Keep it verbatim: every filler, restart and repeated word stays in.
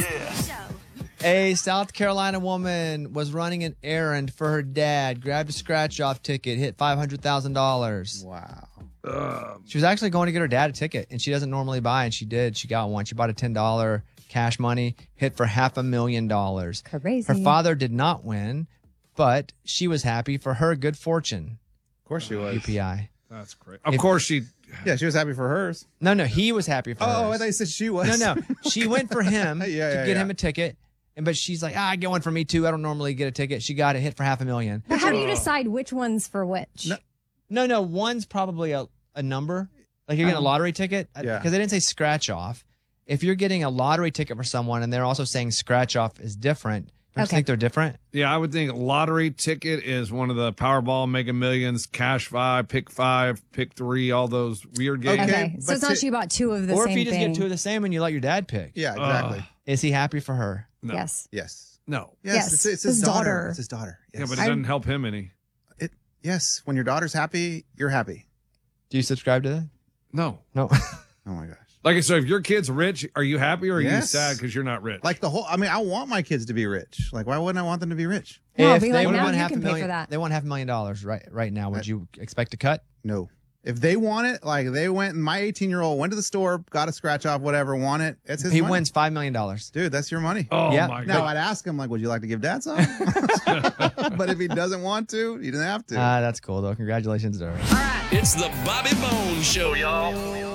A South Carolina woman was running an errand for her dad, grabbed a scratch-off ticket, hit five hundred thousand dollars. Wow. Uh, She was actually going to get her dad a ticket, and she doesn't normally buy, and she did. She got one. She bought a ten dollars cash money, hit for half a million dollars. Crazy. Her father did not win, but she was happy for her good fortune. Of course she was. U P I. That's great. Of course she... Yeah, she was happy for hers. No, no, he was happy for Oh, hers. I thought you said she was. No, no. She went for him Yeah, to yeah, get yeah. him a ticket. And but she's like, ah, I get one for me too. I don't normally get a ticket. She got it, hit for half a million. But how do you decide which one's for which? No. No, no, one's probably a, a number. Like you're getting a Um, lottery ticket. Yeah. Because they didn't say scratch off. If you're getting a lottery ticket for someone and they're also saying scratch off is different, don't you Okay. think they're different? Yeah, I would think lottery ticket is one of the Powerball, Mega Millions, Cash Five, Pick Five, Pick Three, all those weird games. Okay. Okay, so but it's not ti- she bought two of the or same if you just thing. get two of the same and you let your dad pick. Yeah, exactly. Ugh. Is he happy for her? No. Yes. Yes. No. Yes. Yes, It's, it's his, his daughter. daughter. It's his daughter. Yes. Yeah, but it doesn't help him any. it, yes. When your daughter's happy, you're happy. Do you subscribe to that? No. No. Oh my gosh. Like, so if your kid's rich, are you happy or are you Yes. sad because you're not rich? Like the whole. I mean, I want my kids to be rich. Like, why wouldn't I want them to be rich? No, if be they like, now won you half a can pay million, for that. they want half a million dollars right right now. Would you expect a cut? No. If they want it, like they went, my eighteen year old went to the store, got a scratch off, whatever, want it. It's his He money. wins five million dollars. Dude, that's your money. oh, Yeah. my Now God. I'd ask him, like, would you like to give dad some? But if he doesn't want to, he doesn't have to. Ah, that's cool though. Congratulations to her. It's the Bobby Bones Show, y'all.